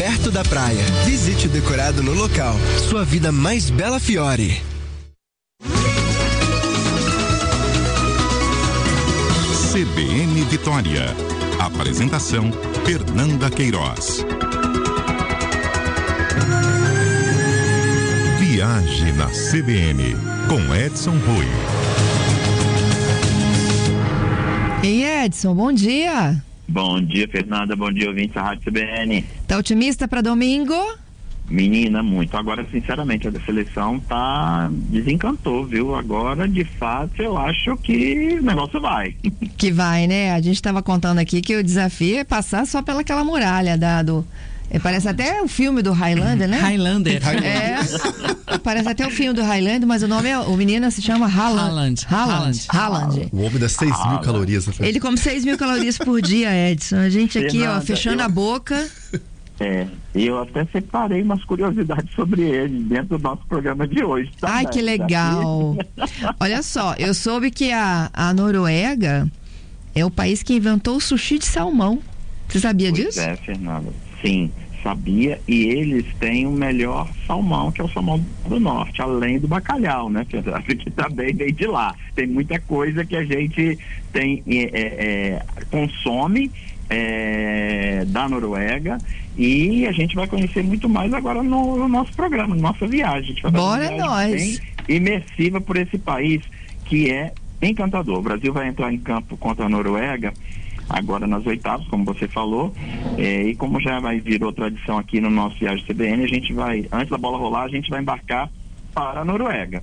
perto da praia. Visite o decorado no local. Sua vida mais bela Fiore. CBN Vitória. Apresentação: Fernanda Queiroz. Viaje na CBN com Edson Rui. Ei, Edson, bom dia. Bom dia, Fernanda. Bom dia, ouvintes da Rádio CBN. Tá otimista para domingo? Menina, muito. Agora, sinceramente, a seleção desencantou, viu? Agora, de fato, eu acho que o negócio vai. Que vai, né? A gente estava contando aqui que o desafio é passar só pelaquela muralha parece até o filme do Highlander, né? Highlander. Parece até o filme do Highlander, mas o menino se chama Haaland. O homem das 6.000 calorias. Ele come 6.000 calorias por dia, Edson. A gente aqui, Fernanda, fechando a boca. E eu até separei umas curiosidades sobre ele dentro do nosso programa de hoje. Ai, que legal. Olha só, eu soube que a Noruega é o país que inventou o sushi de salmão. Você sabia disso? É, Fernanda. Sim, sabia. E eles têm o melhor salmão, que é o salmão do norte, além do bacalhau, né, Fernanda? Que também vem de lá. Tem muita coisa que a gente consome da Noruega. E a gente vai conhecer muito mais agora no nosso programa, na nossa viagem. A gente vai Bora fazer uma viagem bem imersiva por esse país que é encantador. O Brasil vai entrar em campo contra a Noruega agora nas oitavas, como você falou, e como já virou tradição aqui no nosso Viagem CBN, a gente vai, antes da bola rolar, a gente vai embarcar para a Noruega.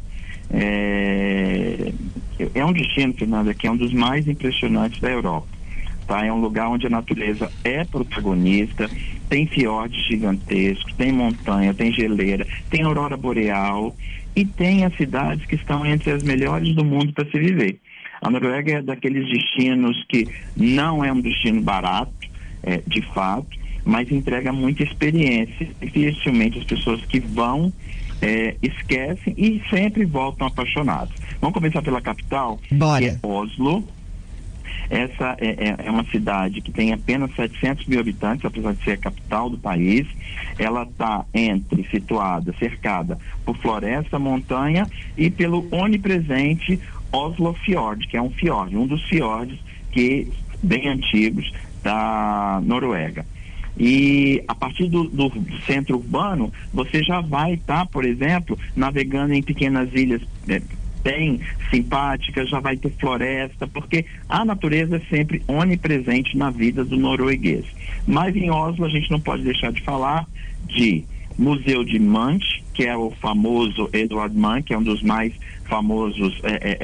É um destino, Fernanda, que é um dos mais impressionantes da Europa. Tá? É um lugar onde a natureza é protagonista, tem fiordes gigantescos, tem montanha, tem geleira, tem aurora boreal e tem as cidades que estão entre as melhores do mundo para se viver. A Noruega é daqueles destinos que não é um destino barato, de fato, mas entrega muita experiência. Dificilmente as pessoas que vão esquecem e sempre voltam apaixonados. Vamos começar pela capital, Bora. Que é Oslo. Essa é uma cidade que tem apenas 700 mil habitantes, apesar de ser a capital do país. Ela está situada, cercada por floresta, montanha e pelo onipresente Oslo Fjord, que é um dos fiordes bem antigos da Noruega. E a partir do centro urbano, você já vai estar, por exemplo, navegando em pequenas ilhas bem simpáticas, já vai ter floresta, porque a natureza é sempre onipresente na vida do norueguês. Mas em Oslo a gente não pode deixar de falar de Museu de Munch, que é o famoso Edvard Munch, que é um dos mais famosos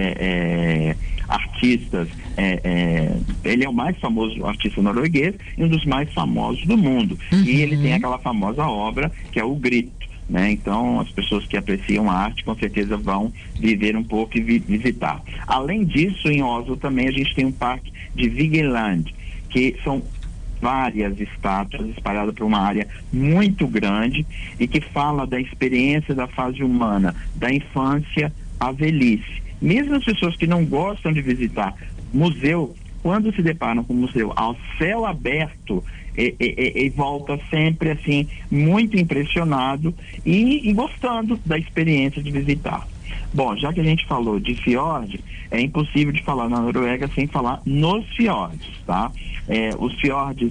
artistas, ele é o mais famoso artista norueguês e um dos mais famosos do mundo. Uhum. E ele tem aquela famosa obra que é o Grito. Né? Então as pessoas que apreciam a arte com certeza vão viver um pouco e visitar. Além disso, em Oslo também a gente tem um parque de Vigeland, que são várias estátuas espalhadas por uma área muito grande e que fala da experiência da fase humana, da infância à velhice. Mesmo as pessoas que não gostam de visitar museu, quando se deparam com o museu ao céu aberto, e volta sempre assim muito impressionado e gostando da experiência de visitar. Bom, já que a gente falou de fiord, é impossível de falar na Noruega sem falar nos fiordes, tá? Os fiordes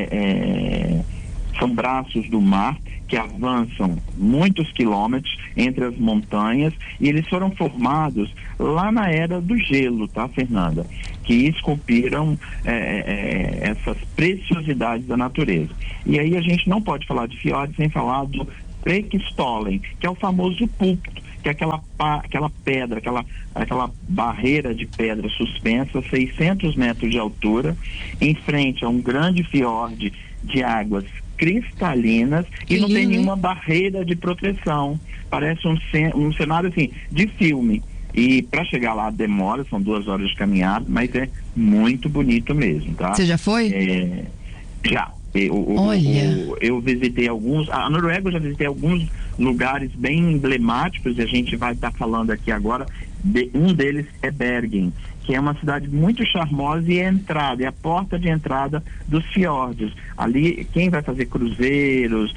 são braços do mar que avançam muitos quilômetros entre as montanhas e eles foram formados lá na era do gelo, tá, Fernanda? Que esculpiram essas preciosidades da natureza. E aí a gente não pode falar de fiordes sem falar do Preikestolen, que é o famoso púlpito, que é aquela pedra, aquela barreira de pedra suspensa a 600 metros de altura, em frente a um grande fiorde de águas cristalinas e não tem nenhuma barreira de proteção. Parece um cenário assim de filme. E para chegar lá demora, são 2 horas de caminhada, mas é muito bonito mesmo, tá? Você já foi? Já. Olha. Eu visitei a Noruega eu já visitei alguns lugares bem emblemáticos e a gente vai estar falando aqui agora. Um deles é Bergen, que é uma cidade muito charmosa e é a porta de entrada dos fiordes. Ali, quem vai fazer cruzeiros,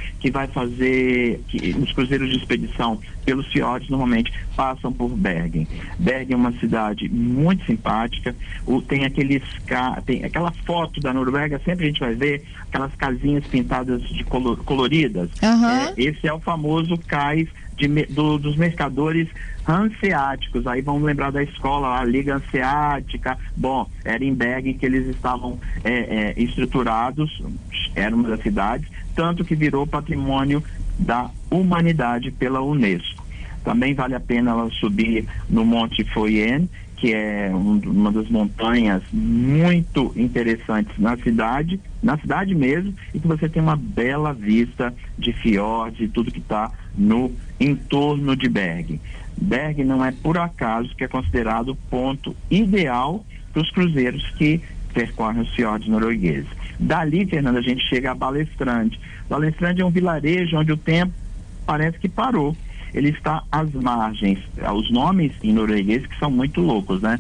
os cruzeiros de expedição pelos fiordes normalmente passam por Bergen. Bergen é uma cidade muito simpática, tem aquela foto da Noruega, sempre a gente vai ver aquelas casinhas pintadas de coloridas. Esse é o famoso cais dos mercadores hanseáticos. Aí vamos lembrar da escola, a Liga Hanseática. Bom, era em Bergen que eles estavam estruturados, era uma das cidades, tanto que virou patrimônio da humanidade pela Unesco. Também vale a pena ela subir no Monte Foyen, que é uma das montanhas muito interessantes na cidade mesmo, e que você tem uma bela vista de fiordes e tudo que está no entorno de Bergen. Bergen não é por acaso que é considerado o ponto ideal para os cruzeiros que percorrem os fiordes noruegueses. Dali, Fernanda, a gente chega a Balestrand. Balestrand é um vilarejo onde o tempo parece que parou. Ele está às margens, os nomes em norueguês que são muito loucos, né?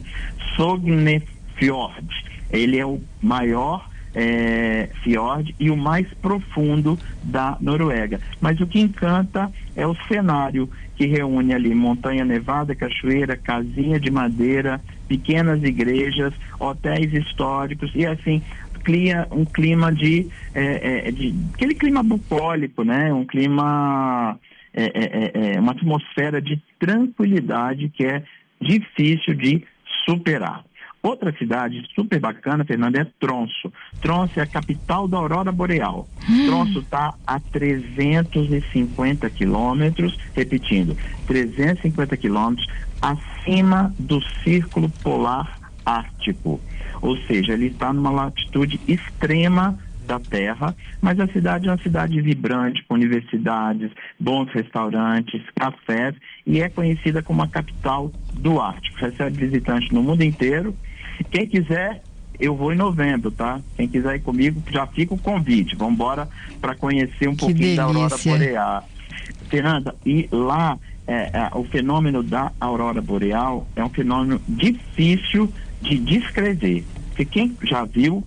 Sognefjord, ele é o maior fiord e o mais profundo da Noruega. Mas o que encanta é o cenário que reúne ali montanha nevada, cachoeira, casinha de madeira, pequenas igrejas, hotéis históricos e assim cria um clima de aquele clima bucólico, né? Um clima uma atmosfera de tranquilidade que é difícil de superar. Outra cidade super bacana, Fernanda, é Tromsø. Tromsø é a capital da aurora boreal. Tromsø está a 350 quilômetros, repetindo, 350 quilômetros acima do Círculo Polar Ártico. Ou seja, ele está numa latitude extrema da Terra, mas a cidade é uma cidade vibrante, com universidades, bons restaurantes, cafés, e é conhecida como a capital do Ártico. Recebe visitantes no mundo inteiro. Quem quiser, eu vou em novembro, tá? Quem quiser ir comigo, já fica o convite. Vamos embora para conhecer um pouquinho da aurora boreal. Fernanda, e lá o fenômeno da aurora boreal é um fenômeno difícil de descrever. Porque quem já viu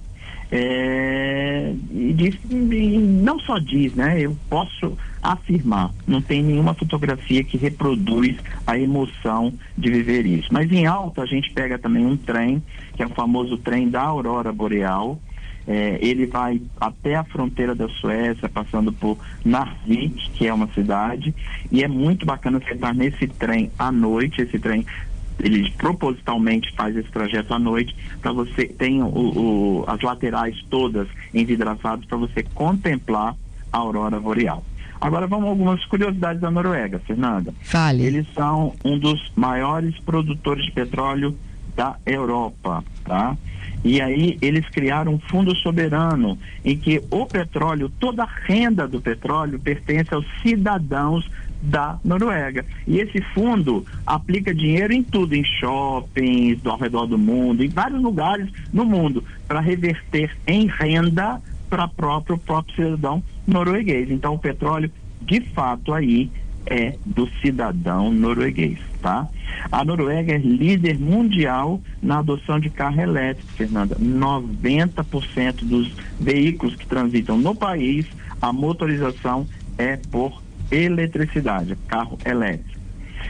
não só diz, né? Eu posso afirmar, não tem nenhuma fotografia que reproduz a emoção de viver isso. Mas em alta a gente pega também um trem, que é o famoso trem da aurora boreal. Ele vai até a fronteira da Suécia, passando por Narvik, que é uma cidade, e é muito bacana você estar nesse trem à noite. Esse trem, ele propositalmente faz esse trajeto à noite, para você tem as laterais todas envidraçadas para você contemplar a aurora boreal. Agora vamos a algumas curiosidades da Noruega, Fernanda. Fale. Eles são um dos maiores produtores de petróleo da Europa, tá? E aí eles criaram um fundo soberano em que o petróleo, toda a renda do petróleo pertence aos cidadãos da Noruega. E esse fundo aplica dinheiro em tudo, em shoppings ao redor do mundo, em vários lugares no mundo, para reverter em renda para o próprio cidadão norueguês. Então o petróleo, de fato, aí é do cidadão norueguês, tá? A Noruega é líder mundial na adoção de carro elétrico, Fernanda. 90% dos veículos que transitam no país, a motorização é por eletricidade, carro elétrico.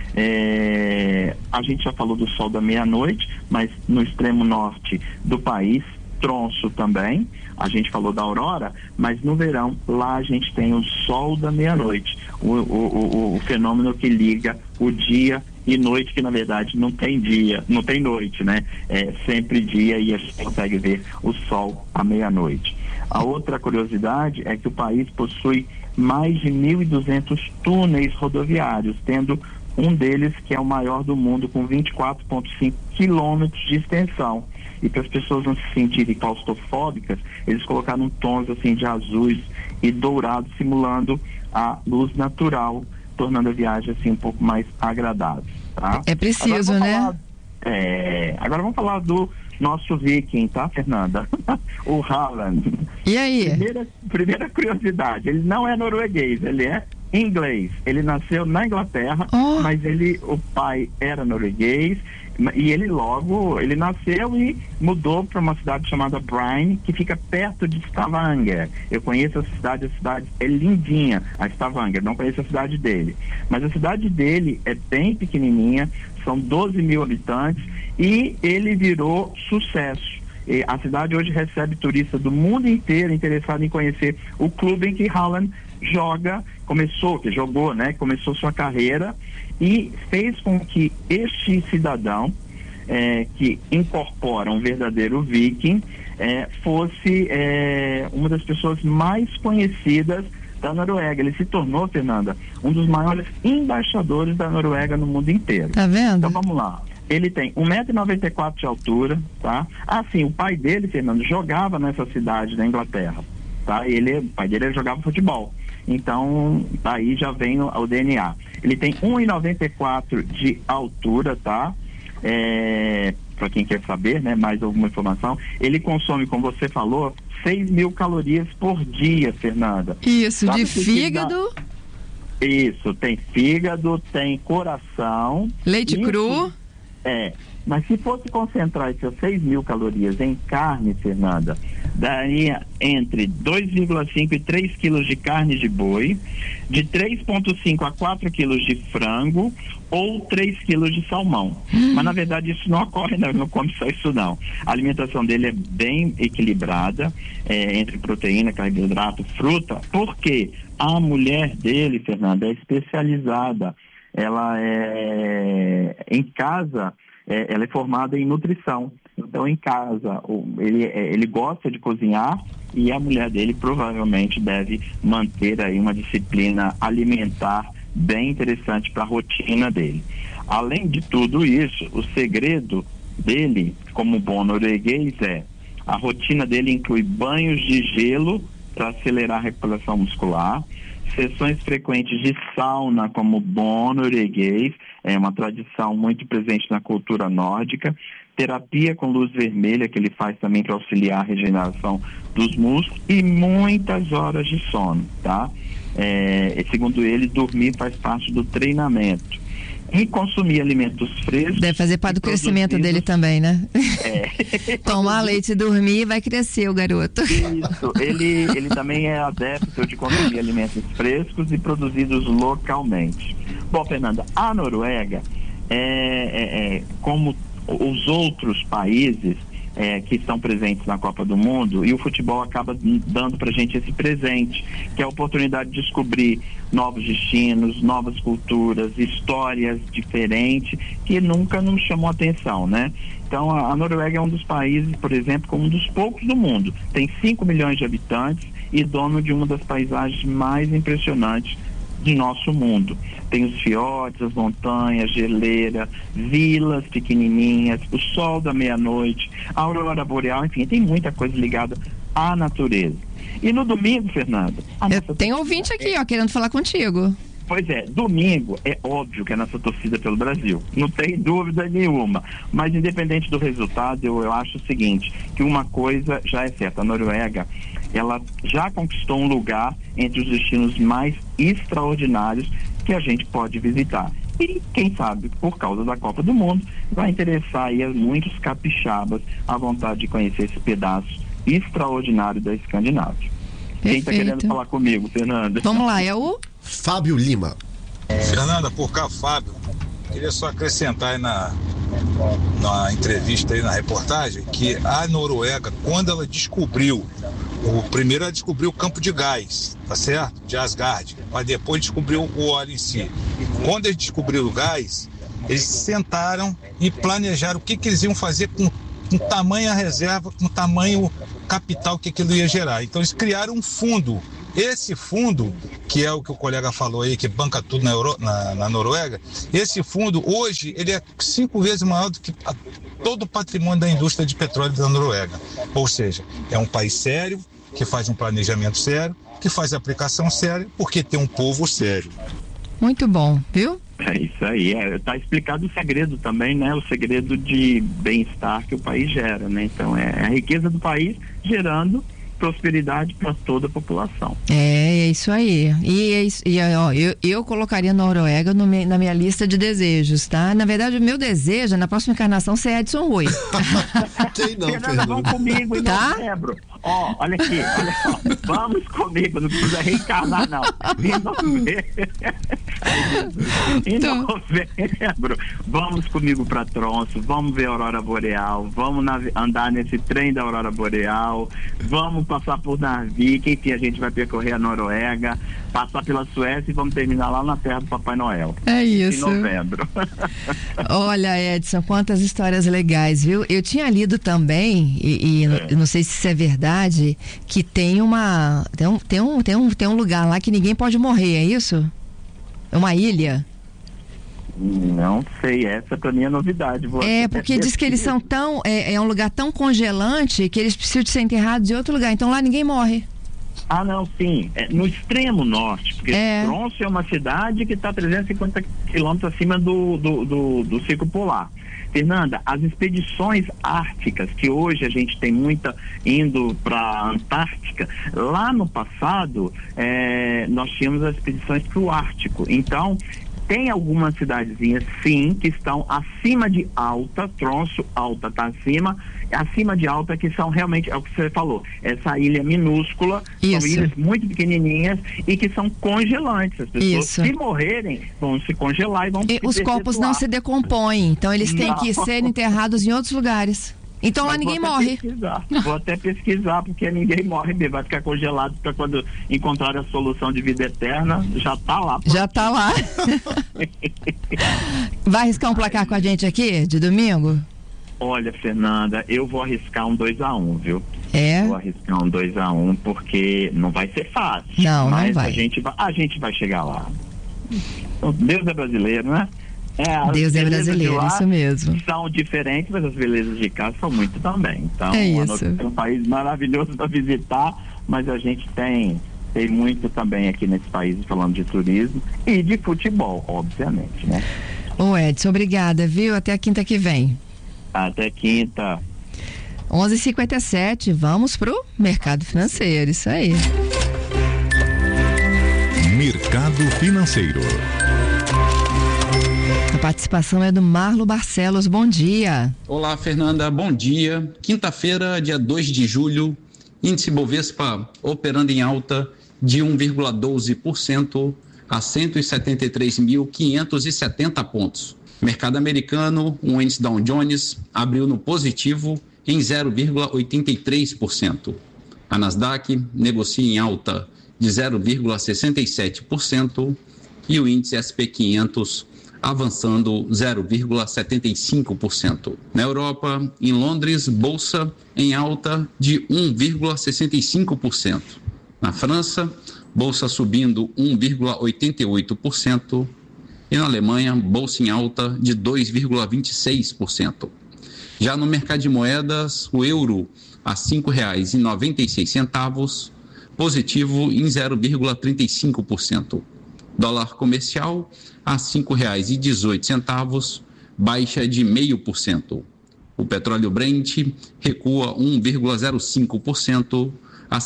A gente já falou do sol da meia-noite, mas no extremo norte do país, Tromsø também, a gente falou da aurora, mas no verão lá a gente tem o sol da meia-noite, o fenômeno que liga o dia e noite, que na verdade não tem dia, não tem noite, né? É sempre dia e a gente consegue ver o sol à meia-noite. A outra curiosidade é que o país possui mais de 1.200 túneis rodoviários, tendo um deles que é o maior do mundo, com 24,5 quilômetros de extensão. E para as pessoas não se sentirem claustrofóbicas, eles colocaram tons assim de azuis e dourados, simulando a luz natural, tornando a viagem assim um pouco mais agradável, tá? É preciso, né? Agora vamos falar do nosso viking, tá, Fernanda? O Haaland. E aí? Primeira curiosidade, ele não é norueguês, ele é inglês. Ele nasceu na Inglaterra, mas o pai era norueguês, e ele nasceu e mudou para uma cidade chamada Bryn, que fica perto de Stavanger. Eu conheço a cidade é lindinha, a Stavanger, não conheço a cidade dele. Mas a cidade dele é bem pequenininha, são 12 mil habitantes, e ele virou sucesso. E a cidade hoje recebe turistas do mundo inteiro interessados em conhecer o clube em que Haaland começou sua carreira, e fez com que este cidadão, que incorpora um verdadeiro viking, fosse uma das pessoas mais conhecidas da Noruega. Ele se tornou, Fernanda, um dos maiores embaixadores da Noruega no mundo inteiro. Tá vendo? Então vamos lá. Ele tem 1,94 m de altura, tá? Sim, o pai dele, Fernando, jogava nessa cidade da Inglaterra, tá? O pai dele jogava futebol. Então, daí já vem o DNA. Ele tem 1,94 m de altura, tá? Para quem quer saber, né, mais alguma informação, ele consome, como você falou, 6.000 calorias por dia, Fernanda. Isso, sabe, de fígado? Isso, tem fígado, tem coração. Leite cru? Mas se fosse concentrar essas 6.000 calorias em carne, Fernanda, daria entre 2,5 e 3 quilos de carne de boi, de 3,5 a 4 quilos de frango ou 3 quilos de salmão. Mas na verdade isso não ocorre, não come só isso não. A alimentação dele é bem equilibrada, entre proteína, carboidrato, fruta, porque a mulher dele, Fernanda, é especializada. Ela em casa, ela é formada em nutrição. Então, em casa, ele gosta de cozinhar, e a mulher dele provavelmente deve manter aí uma disciplina alimentar bem interessante para a rotina dele. Além de tudo isso, o segredo dele, como bom norueguês, a rotina dele inclui banhos de gelo para acelerar a recuperação muscular, sessões frequentes de sauna como bom norueguês, é uma tradição muito presente na cultura nórdica, terapia com luz vermelha, que ele faz também para auxiliar a regeneração dos músculos, e muitas horas de sono, tá? Segundo ele, dormir faz parte do treinamento. E consumir alimentos frescos. Deve fazer parte do crescimento dele também, né? Tomar leite e dormir, vai crescer o garoto. Isso, ele também é adepto de consumir alimentos frescos e produzidos localmente. Bom, Fernanda, a Noruega, como os outros países que estão presentes na Copa do Mundo, e o futebol acaba dando pra gente esse presente, que é a oportunidade de descobrir novos destinos, novas culturas, histórias diferentes, que nunca nos chamou atenção, né? Então, a Noruega é um dos países, por exemplo, como um dos poucos do mundo. Tem 5 milhões de habitantes e dono de uma das paisagens mais impressionantes do nosso mundo. Tem os fiordes, as montanhas, geleira, vilas pequenininhas, o sol da meia-noite, a aurora boreal, enfim, tem muita coisa ligada à natureza. E no domingo, Fernanda... Tem ouvinte aqui, querendo falar contigo. Pois domingo é óbvio que é a nossa torcida pelo Brasil, não tem dúvida nenhuma, mas independente do resultado, eu acho o seguinte, que uma coisa já é certa, a Noruega, ela já conquistou um lugar entre os destinos mais extraordinários que a gente pode visitar. E quem sabe, por causa da Copa do Mundo, vai interessar aí a muitos capixabas a vontade de conhecer esse pedaço extraordinário da Escandinávia. Quem está querendo falar comigo, Fernanda? Vamos lá, é o Fábio Lima. Fernanda, por cá, Fábio, queria só acrescentar aí na entrevista aí, na reportagem, que a Noruega, quando ela descobriu, primeiro ela descobriu o campo de gás, tá certo? De Asgard, mas depois descobriu o óleo em si. Quando eles descobriram o gás, eles sentaram e planejaram o que eles iam fazer com tamanha reserva, com tamanho capital que aquilo ia gerar. Então eles criaram um fundo. Esse fundo, que é o que o colega falou aí, que banca tudo na Noruega, esse fundo hoje ele é 5 vezes maior do que todo o patrimônio da indústria de petróleo da Noruega. Ou seja, é um país sério, que faz um planejamento sério, que faz aplicação séria, porque tem um povo sério. Muito bom, viu? É isso aí, tá explicado o segredo também, né? O segredo de bem-estar que o país gera, né? Então é a riqueza do país gerando prosperidade para toda a população. É isso aí. Eu colocaria a Noruega na minha lista de desejos, tá? Na verdade, o meu desejo é, na próxima encarnação, ser Edson Rui. Quem não, Fernanda, vamos comigo em novembro. Olha aqui, olha só. Vamos comigo, não precisa reencarnar, não. Em novembro, vamos comigo para Tromsø, vamos ver a Aurora Boreal, vamos andar nesse trem da Aurora Boreal, vamos passar por Narvik, enfim, a gente vai percorrer a Noruega, passar pela Suécia e vamos terminar lá na terra do Papai Noel. É isso. Em novembro. Olha, Edson, quantas histórias legais, viu? Eu tinha lido também, não sei se isso é verdade, que tem um lugar lá que ninguém pode morrer, é isso? É uma ilha? Não sei, essa pra mim é novidade. Porque diz que eles são é um lugar tão congelante que eles precisam de ser enterrados em outro lugar, então lá ninguém morre. Ah, não, sim. No extremo norte, porque Tromsø é uma cidade que está 350 quilômetros acima do Círculo Polar. Fernanda, as expedições árticas, que hoje a gente tem muita indo para a Antártica, lá no passado nós tínhamos as expedições para o Ártico. Então, tem algumas cidadezinhas, sim, que estão acima de Alta, Tromsø, Alta está acima de Alta, que são realmente, é o que você falou, essa ilha minúscula, Isso. são ilhas muito pequenininhas e que são congelantes. As pessoas, se morrerem, vão se congelar e vão se os corpos não se decompõem, então eles têm que ser enterrados em outros lugares. Então lá ninguém morre. Vou até pesquisar, porque ninguém morre mesmo. Vai ficar congelado para quando encontrar a solução de vida eterna, já tá lá. Já tá lá. Vai arriscar um placar com a gente aqui, de domingo? Olha, Fernanda, eu vou arriscar um 2-1, viu? Vou arriscar um 2-1, porque não vai ser fácil. Não vai. A gente vai chegar lá. Deus é brasileiro, né? Deus é brasileiro, isso mesmo. São diferentes, mas as belezas de cá são muito também. Então, é um país maravilhoso para visitar, mas a gente tem muito também aqui nesse país falando de turismo e de futebol, obviamente, né? Ô Edson, obrigada, viu? Até a quinta que vem. Até quinta. 11h57, vamos pro mercado financeiro, isso aí. Mercado financeiro. A participação é do Marlo Barcelos, bom dia. Olá, Fernanda, bom dia. Quinta-feira, dia 2 de julho, índice Bovespa operando em alta de 1,12% a 173.570 pontos. Mercado americano, o índice Dow Jones abriu no positivo em 0,83%. A Nasdaq negocia em alta de 0,67% e o índice SP 500 avançando 0,75%. Na Europa, em Londres, bolsa em alta de 1,65%. Na França, bolsa subindo 1,88%. E na Alemanha, bolsa em alta de 2,26%. Já no mercado de moedas, o euro a R$ 5,96, positivo em 0,35%. Dólar comercial a R$ 5,18, baixa de 0,5%. O petróleo Brent recua 1,05% a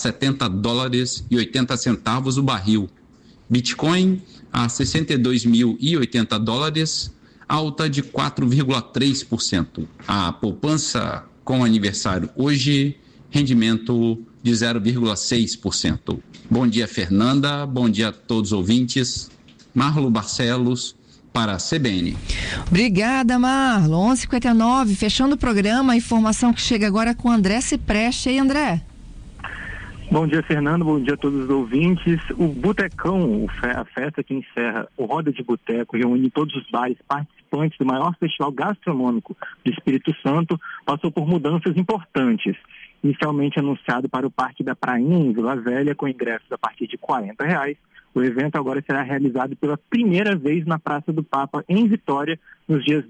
$70,80 o barril. Bitcoin a $62.080, alta de 4,3%. A poupança com aniversário hoje, rendimento de 0,6%. Bom dia, Fernanda. Bom dia a todos os ouvintes. Marlo Barcelos, para a CBN. Obrigada, Marlo. 11h59, fechando o programa, a informação que chega agora com André Cipreste. E aí, André? Bom dia, Fernando. Bom dia a todos os ouvintes. O Botecão, a festa que encerra o Roda de Boteco, reúne todos os bares participantes do maior festival gastronômico do Espírito Santo, passou por mudanças importantes. Inicialmente anunciado para o Parque da Prainha, em Vila Velha, com ingressos a partir de R$40. O evento agora será realizado pela primeira vez na Praça do Papa, em Vitória, nos dias